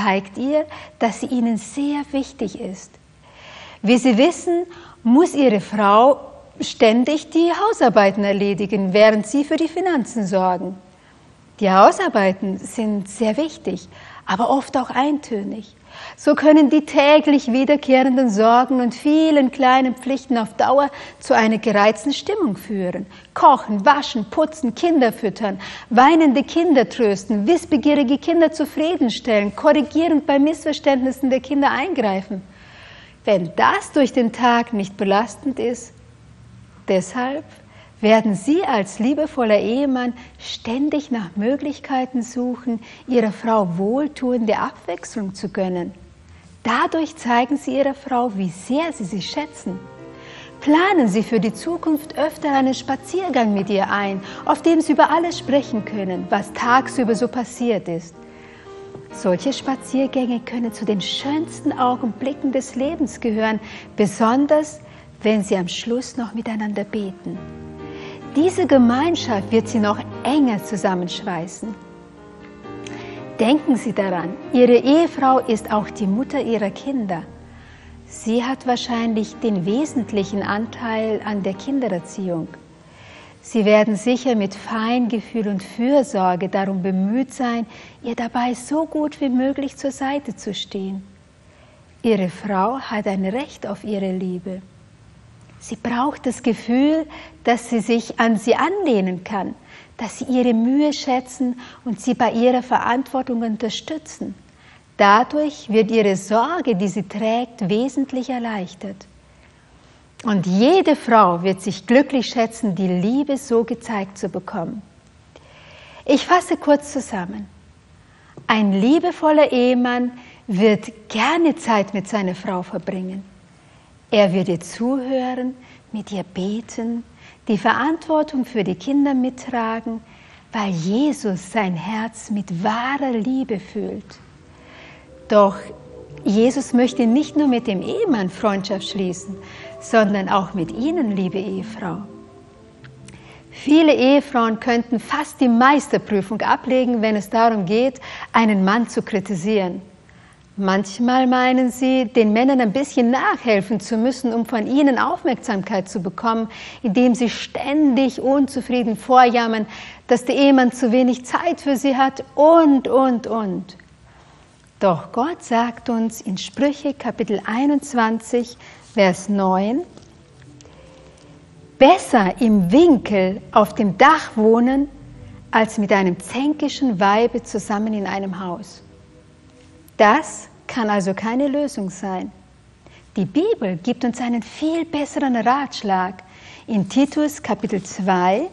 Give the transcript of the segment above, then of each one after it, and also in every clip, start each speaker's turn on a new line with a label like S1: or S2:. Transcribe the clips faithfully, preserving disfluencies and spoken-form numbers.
S1: zeigt ihr, dass sie ihnen sehr wichtig ist. Wie Sie wissen, muss Ihre Frau ständig die Hausarbeiten erledigen, während Sie für die Finanzen sorgen. Die Hausarbeiten sind sehr wichtig, aber oft auch eintönig. So können die täglich wiederkehrenden Sorgen und vielen kleinen Pflichten auf Dauer zu einer gereizten Stimmung führen. Kochen, waschen, putzen, Kinder füttern, weinende Kinder trösten, wissbegierige Kinder zufriedenstellen, korrigierend bei Missverständnissen der Kinder eingreifen. Wenn das durch den Tag nicht belastend ist, deshalb werden Sie als liebevoller Ehemann ständig nach Möglichkeiten suchen, Ihrer Frau wohltuende Abwechslung zu gönnen. Dadurch zeigen Sie Ihrer Frau, wie sehr Sie sie schätzen. Planen Sie für die Zukunft öfter einen Spaziergang mit ihr ein, auf dem Sie über alles sprechen können, was tagsüber so passiert ist. Solche Spaziergänge können zu den schönsten Augenblicken des Lebens gehören, besonders wenn Sie am Schluss noch miteinander beten. Diese Gemeinschaft wird Sie noch enger zusammenschweißen. Denken Sie daran, Ihre Ehefrau ist auch die Mutter Ihrer Kinder. Sie hat wahrscheinlich den wesentlichen Anteil an der Kindererziehung. Sie werden sicher mit Feingefühl und Fürsorge darum bemüht sein, ihr dabei so gut wie möglich zur Seite zu stehen. Ihre Frau hat ein Recht auf Ihre Liebe. Sie braucht das Gefühl, dass sie sich an sie anlehnen kann, dass sie ihre Mühe schätzen und sie bei ihrer Verantwortung unterstützen. Dadurch wird ihre Sorge, die sie trägt, wesentlich erleichtert. Und jede Frau wird sich glücklich schätzen, die Liebe so gezeigt zu bekommen. Ich fasse kurz zusammen. Ein liebevoller Ehemann wird gerne Zeit mit seiner Frau verbringen. Er wird ihr zuhören, mit ihr beten, die Verantwortung für die Kinder mittragen, weil Jesus sein Herz mit wahrer Liebe füllt. Doch Jesus möchte nicht nur mit dem Ehemann Freundschaft schließen, sondern auch mit Ihnen, liebe Ehefrau. Viele Ehefrauen könnten fast die Meisterprüfung ablegen, wenn es darum geht, einen Mann zu kritisieren. Manchmal meinen sie, den Männern ein bisschen nachhelfen zu müssen, um von ihnen Aufmerksamkeit zu bekommen, indem sie ständig unzufrieden vorjammern, dass der Ehemann zu wenig Zeit für sie hat und, und, und. Doch Gott sagt uns in Sprüche Kapitel einundzwanzig, Vers neun, besser im Winkel auf dem Dach wohnen, als mit einem zänkischen Weibe zusammen in einem Haus. Das kann also keine Lösung sein. Die Bibel gibt uns einen viel besseren Ratschlag. In Titus Kapitel zwei,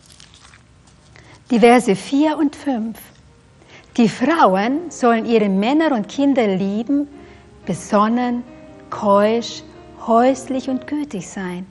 S1: die Verse vier und fünf. Die Frauen sollen ihre Männer und Kinder lieben, besonnen, keusch, häuslich und gütig sein.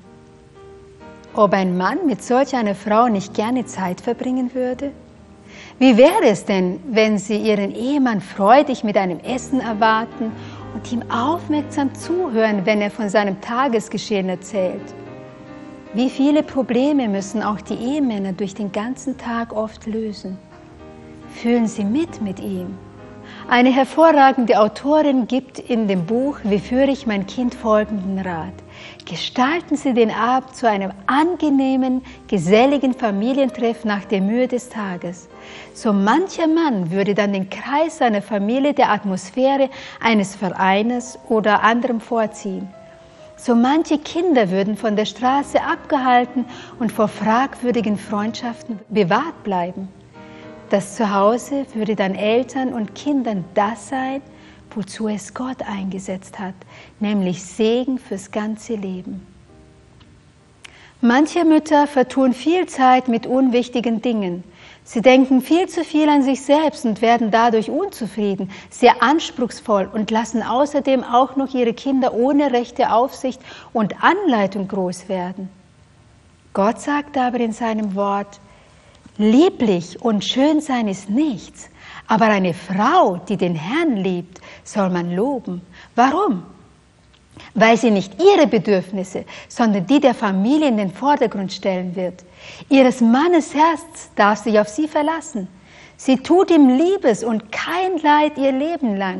S1: Ob ein Mann mit solch einer Frau nicht gerne Zeit verbringen würde? Wie wäre es denn, wenn Sie Ihren Ehemann freudig mit einem Essen erwarten und ihm aufmerksam zuhören, wenn er von seinem Tagesgeschehen erzählt? Wie viele Probleme müssen auch die Ehemänner durch den ganzen Tag oft lösen? Fühlen Sie mit mit ihm. Eine hervorragende Autorin gibt in dem Buch Wie führe ich mein Kind folgenden Rat. Gestalten Sie den Abend zu einem angenehmen, geselligen Familientreff nach der Mühe des Tages. So mancher Mann würde dann den Kreis seiner Familie der Atmosphäre eines Vereines oder anderem vorziehen. So manche Kinder würden von der Straße abgehalten und vor fragwürdigen Freundschaften bewahrt bleiben. Das Zuhause würde dann Eltern und Kindern das sein, wozu es Gott eingesetzt hat, nämlich Segen fürs ganze Leben. Manche Mütter vertun viel Zeit mit unwichtigen Dingen. Sie denken viel zu viel an sich selbst und werden dadurch unzufrieden, sehr anspruchsvoll und lassen außerdem auch noch ihre Kinder ohne rechte Aufsicht und Anleitung groß werden. Gott sagt aber in seinem Wort, lieblich und schön sein ist nichts, aber eine Frau, die den Herrn liebt, soll man loben. Warum? Weil sie nicht ihre Bedürfnisse, sondern die der Familie in den Vordergrund stellen wird. Ihres Mannes Herz darf sich auf sie verlassen. Sie tut ihm Liebes und kein Leid ihr Leben lang.